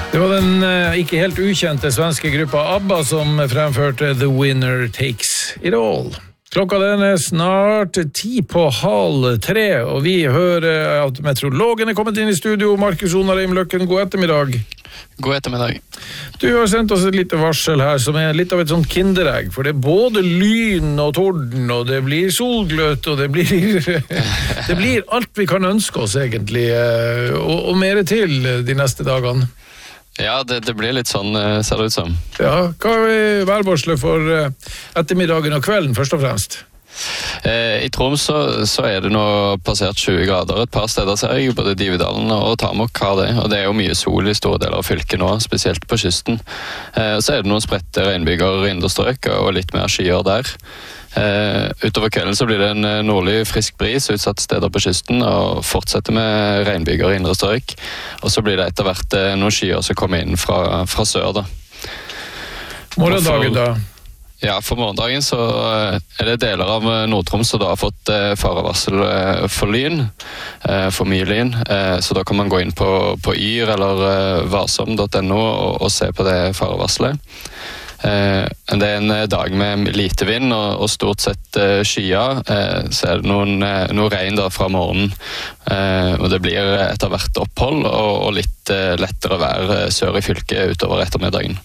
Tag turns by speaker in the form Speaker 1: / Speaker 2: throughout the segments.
Speaker 1: Det var den ikke helt ukjente svenske gruppa ABBA som fremførte The Winner Takes It All. Klokka den snart 2:30, og vi hører at meteorologen kommet inn i studio. Markus Onarheim Løkken, god ettermiddag.
Speaker 2: God ettermiddag.
Speaker 1: Du har sendt oss et lite varsel her, som litt av et sånt kinderegg, for det både lyn og torden, og det blir solgløt, og det blir alt vi kan ønske oss egentlig, og mer til de neste dagene.
Speaker 2: Ja, det blir litt sånn, ser det ut som.
Speaker 1: Ja, hva værvarslet for ettermiddagen og kvelden, først og fremst?
Speaker 2: I Troms så det nå passert 20 grader et par steder, ser jeg. Både Dividalen og Tamok har det, og det jo mye sol i store deler av fylket nå, spesielt på kysten. Så det noen spredte regnbyger i indre strøk, og litt mer skyer der. Utover kvelden så blir det en nordlig frisk bris utsatt steder på kysten, og fortsetter med regnbyger i indre strøk. Og så blir det etter hvert noen skyer som kommer inn fra sør da.
Speaker 1: Morgendagen da?
Speaker 2: Ja, for morgendagen så det deler av Nord-Troms som da har fått farevarsel for lyn, for mye lyn. Så da kan man gå inn på yr eller varsom.no og se på det farevarselet. Det en dag med lite vind og stort sett skyer, så det noe regn da fra morgenen, og det blir etter hvert opphold og litt lettere vær sør i fylket utover ettermiddagen.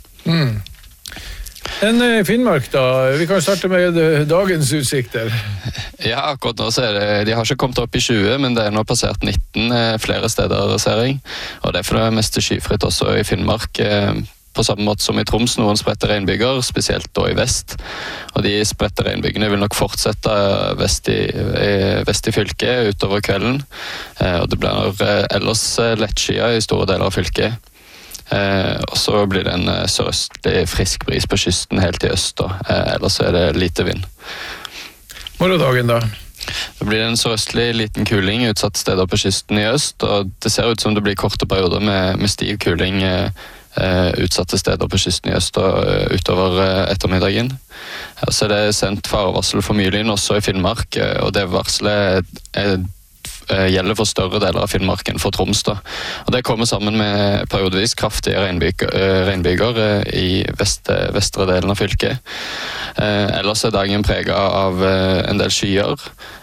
Speaker 1: En Finnmark da, vi kan starte med dagens utsikter.
Speaker 2: Ja, akkurat nå så de har ikke kommet opp i 20, men det nå passert 19 flere steder, ser jeg. Og det for det meste skyfritt også i Finnmark, på samme måte som i Troms, noen spredte regnbyger, spesielt da i vest. Og de spredte regnbygene vil nok fortsette vest i fylket utover kvelden. Og det blir ellers lettskyer i store deler av fylket. Og så blir det en sørøstlig frisk bris på kysten helt i øst, ellers det lite vind.
Speaker 1: Morgendagen da?
Speaker 2: Det blir en sørøstlig liten kuling utsatt steder på kysten i øst, og det ser ut som det blir korte perioder med stiv kuling utsatte steder på kysten i øst og utover ettermiddagen. Så det sendt farevarsel for mye lyn også i Finnmark, og det varselet gjelder for større deler av Finnmark enn for Troms da. Og det kommer sammen med periodevis kraftige regnbyger i vestre delen av fylket. Ellers dagen preget av en del skyer,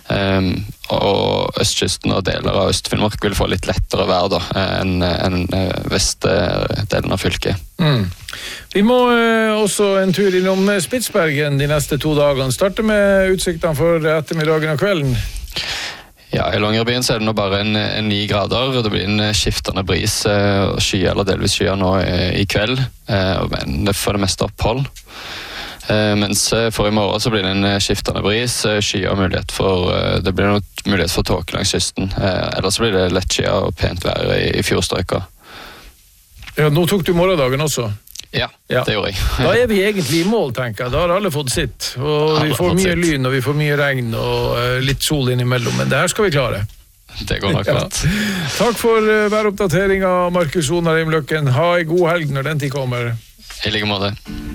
Speaker 2: og østkysten og deler av Øst-Finnmark vil få litt lettere vær da, enn vestdelen av fylket.
Speaker 1: Vi må også en tur innom Spitsbergen de neste 2 dagene. Starte med utsiktene for ettermiddagen og kvelden.
Speaker 2: Ja, i Longyearbyen så det nå bare en 9 grader, og det blir en skiftende bris, sky eller delvis skyer nå i kveld, men det får det meste opphold. Mens for i morgen så blir det en skiftende bris, skyer og det blir noe mulighet for tåke langs kysten. Ellers blir det lett skyer og pent vær i fjordstrøker.
Speaker 1: Ja, nå tok du morgendagen også.
Speaker 2: Ja, det gjorde jeg.
Speaker 1: Da vi egentlig i mål, tenker jeg. Da har alle fått sitt. Og vi får mye lyn, og vi får mye regn, og litt sol innimellom. Men det her skal vi klare.
Speaker 2: Det går nok godt.
Speaker 1: Takk for væroppdateringen, Markus Onarheim Løkken. Ha en god helg når den tid kommer.
Speaker 2: I like måte.